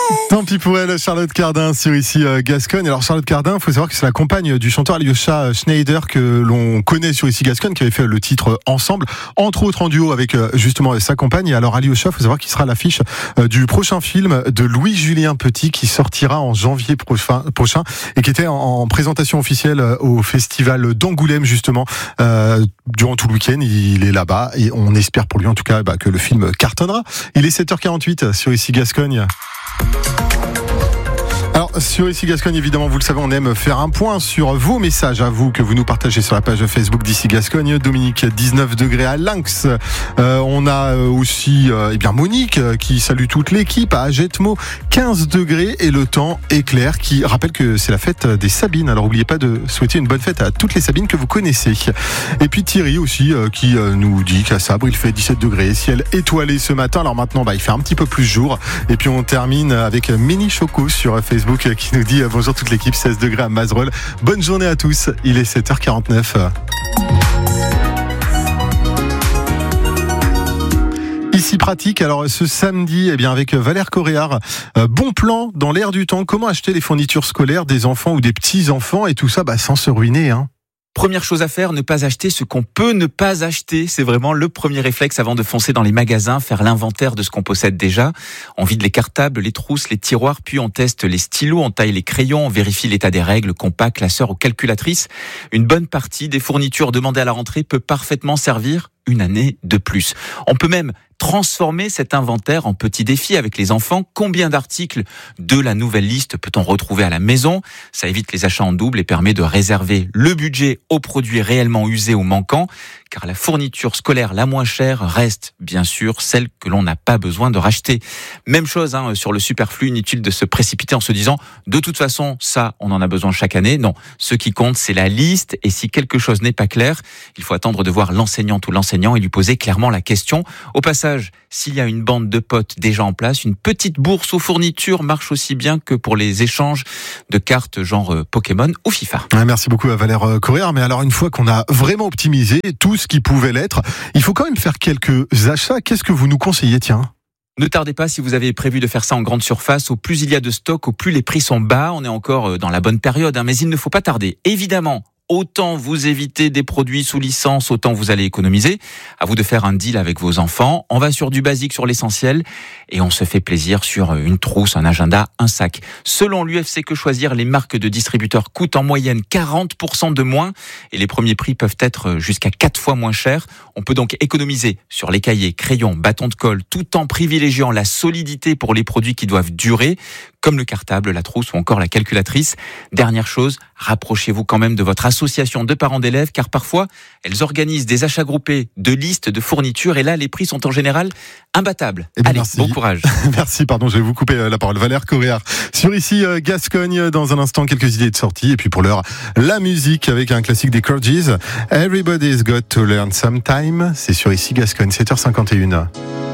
Tant pis pour elle, Charlotte Cardin sur ici Gascogne. Alors Charlotte Cardin, il faut savoir que c'est la compagne du chanteur Alyosha Schneider que l'on connaît sur ici Gascogne, qui avait fait le titre Ensemble, entre autres en duo avec justement sa compagne. Et alors Alyosha, il faut savoir qu'il sera à l'affiche du prochain film de Louis-Julien Petit qui sortira en janvier prochain et qui était en présentation officielle au festival d'Angoulême justement durant tout le week-end. Il est là-bas et on espère pour lui en tout cas que le film cartonnera. Il est 7h48 sur ici Gascogne. Alors, sur ici Gascogne, évidemment, vous le savez, on aime faire un point sur vos messages à vous que vous nous partagez sur la page Facebook d'ici Gascogne. Dominique, 19 degrés à Lynx. On a aussi Monique qui salue toute l'équipe à Agetmo, 15 degrés et le temps est clair, qui rappelle que c'est la fête des Sabines. Alors, n'oubliez pas de souhaiter une bonne fête à toutes les Sabines que vous connaissez. Et puis Thierry aussi qui nous dit qu'à Sabre, il fait 17 degrés, ciel étoilé ce matin. Alors maintenant, il fait un petit peu plus jour. Et puis on termine avec Mini Choco sur Facebook qui nous dit bonjour toute l'équipe, 16 degrés à Mazerolles. Bonne journée à tous, il est 7h49. Ici pratique, alors ce samedi, avec Valère Coréard, bon plan dans l'air du temps, comment acheter les fournitures scolaires des enfants ou des petits-enfants et tout ça sans se ruiner. Première chose à faire, ne pas acheter ce qu'on peut ne pas acheter. C'est vraiment le premier réflexe avant de foncer dans les magasins, faire l'inventaire de ce qu'on possède déjà. On vide les cartables, les trousses, les tiroirs, puis on teste les stylos, on taille les crayons, on vérifie l'état des règles, compas, classeurs ou calculatrices. Une bonne partie des fournitures demandées à la rentrée peut parfaitement servir une année de plus. On peut même transformer cet inventaire en petit défi avec les enfants. Combien d'articles de la nouvelle liste peut-on retrouver à la maison ? Ça évite les achats en double et permet de réserver le budget aux produits réellement usés ou manquants, car la fourniture scolaire la moins chère reste bien sûr celle que l'on n'a pas besoin de racheter. Même chose sur le superflu, inutile de se précipiter en se disant de toute façon ça on en a besoin chaque année. Non, ce qui compte c'est la liste, et si quelque chose n'est pas clair, il faut attendre de voir l'enseignante ou l'enseignant et lui poser clairement la question. Au passage, s'il y a une bande de potes déjà en place, une petite bourse aux fournitures marche aussi bien que pour les échanges de cartes genre Pokémon ou FIFA. Merci beaucoup à Valère Coréard. Mais alors, une fois qu'on a vraiment optimisé tout ce qui pouvait l'être, il faut quand même faire quelques achats. Qu'est-ce que vous nous conseillez, Ne tardez pas si vous avez prévu de faire ça en grande surface. Au plus il y a de stock, au plus les prix sont bas. On est encore dans la bonne période, mais il ne faut pas tarder. Évidemment, autant vous évitez des produits sous licence, autant vous allez économiser. À vous de faire un deal avec vos enfants. On va sur du basique, sur l'essentiel, et on se fait plaisir sur une trousse, un agenda, un sac. Selon l'UFC Que Choisir, les marques de distributeurs coûtent en moyenne 40% de moins, et les premiers prix peuvent être jusqu'à 4 fois moins chers. On peut donc économiser sur les cahiers, crayons, bâtons de colle, tout en privilégiant la solidité pour les produits qui doivent durer, comme le cartable, la trousse ou encore la calculatrice. Dernière chose, rapprochez-vous quand même de votre association de parents d'élèves, car parfois, elles organisent des achats groupés de listes de fournitures, et là, les prix sont en général imbattables. Allez, merci. Bon courage. Merci, je vais vous couper la parole. Valère Coréard sur ici Gascogne. Dans un instant, quelques idées de sortie, et puis pour l'heure, la musique avec un classique des Courges. Everybody's got to learn sometime. C'est sur ici Gascogne, 7h51.